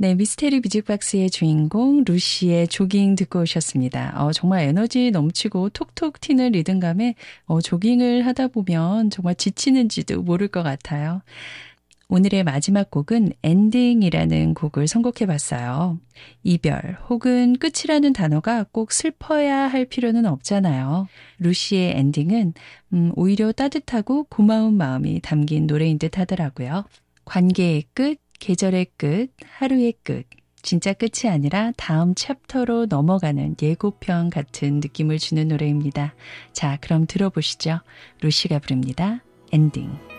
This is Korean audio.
네, 미스테리 뮤직박스의 주인공 루시의 조깅 듣고 오셨습니다. 정말 에너지 넘치고 톡톡 튀는 리듬감에 조깅을 하다 보면 정말 지치는지도 모를 것 같아요. 오늘의 마지막 곡은 엔딩이라는 곡을 선곡해봤어요. 이별 혹은 끝이라는 단어가 꼭 슬퍼야 할 필요는 없잖아요. 루시의 엔딩은 오히려 따뜻하고 고마운 마음이 담긴 노래인 듯 하더라고요. 관계의 끝, 계절의 끝, 하루의 끝. 진짜 끝이 아니라 다음 챕터로 넘어가는 예고편 같은 느낌을 주는 노래입니다. 자, 그럼 들어보시죠. 루시가 부릅니다. 엔딩.